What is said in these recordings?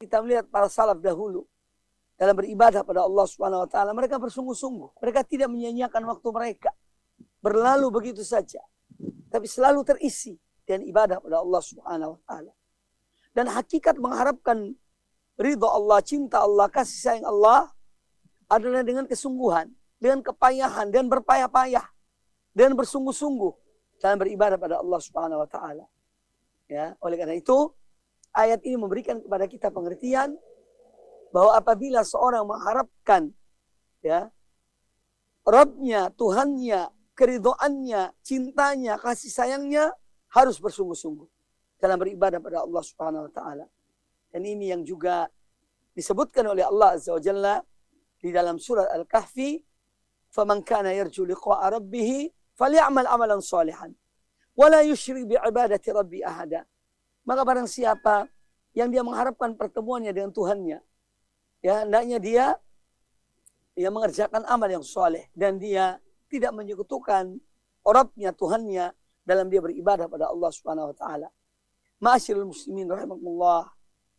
kita melihat para salaf dahulu dalam beribadah pada Allah Subhanahu wa taala, mereka bersungguh-sungguh. Mereka tidak menyia-nyiakan waktu mereka. Berlalu begitu saja. Tapi selalu terisi dengan ibadah pada Allah Subhanahu wa taala. Dan hakikat mengharapkan ridha Allah, cinta Allah, kasih sayang Allah adalah dengan kesungguhan, dengan kepayahan, dan berpayah-payah, dan bersungguh-sungguh dalam beribadah pada Allah Subhanahu wa taala. Ya, oleh karena itu ayat ini memberikan kepada kita pengertian bahwa apabila seorang mengharapkan ya Rabbnya, Tuhannya, keridhoannya, cintanya, kasih sayangnya, harus bersungguh-sungguh dalam beribadah pada Allah Subhanahu wa taala. Dan ini yang juga disebutkan oleh Allah Azza wa Jalla di dalam surat Al-Kahfi, "Faman kana yarju liqa'a rabbih falyamal 'amalan shalihan wa la yusyrik bi'ibadati rabbi ahada." Maka barang siapa yang dia mengharapkan pertemuannya dengan Tuhannya, ya hendaknya dia mengerjakan amal yang soleh dan dia tidak menyekutukan Rabbnya, Tuhannya dalam dia beribadah pada Allah Subhanahu wa taala. Ma'asyiral muslimin rahimakumullah.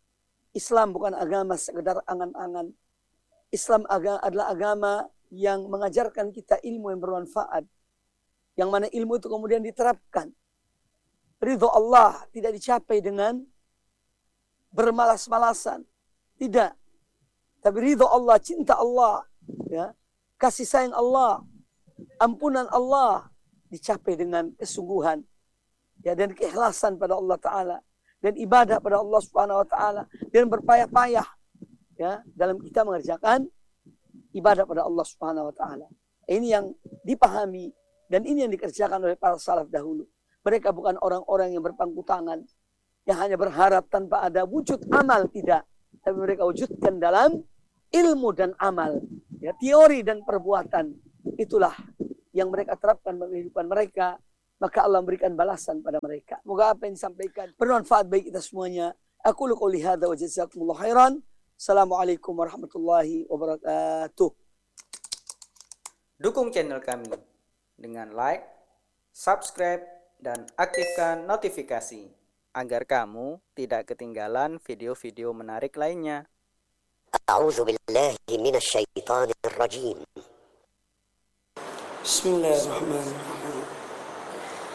Islam bukan agama sekedar angan-angan. Islam adalah agama yang mengajarkan kita ilmu yang bermanfaat. Yang mana ilmu itu kemudian diterapkan. Ridho Allah tidak dicapai dengan bermalas-malasan. Tidak. Tapi ridho Allah, cinta Allah, ya, kasih sayang Allah, ampunan Allah dicapai dengan kesungguhan, ya, dan keikhlasan pada Allah Ta'ala, dan ibadah pada Allah Subhanahu wa Ta'ala, dan berpayah-payah ya dalam kita mengerjakan ibadah pada Allah Subhanahu wa Ta'ala. Ini yang dipahami dan ini yang dikerjakan oleh para salaf dahulu. Mereka bukan orang-orang yang berpangku tangan, yang hanya berharap tanpa ada wujud amal, tidak. Tapi mereka wujudkan dalam ilmu dan amal, ya, teori dan perbuatan. Itulah yang mereka terapkan dalam kehidupan mereka. Maka Allah memberikan balasan pada mereka. Semoga apa yang disampaikan bermanfaat bagi kita semuanya. Aku qouli hadza wa jazakumullahu khairan. Assalamualaikum warahmatullahi wabarakatuh. Dukung channel kami dengan like, subscribe, dan aktifkan notifikasi agar kamu tidak ketinggalan video-video menarik lainnya. A'udzu billahi minasy syaithanir rajim. Bismillahirrahmanirrahim.